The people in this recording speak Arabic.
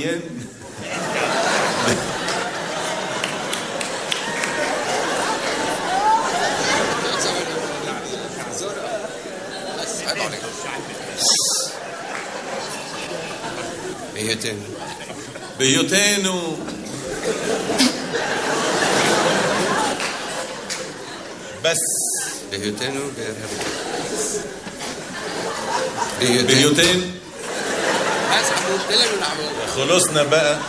عريان. بيوتينو بس بيوتينو بيوتين. بس عمود تلم العمود. خلصنا بقى.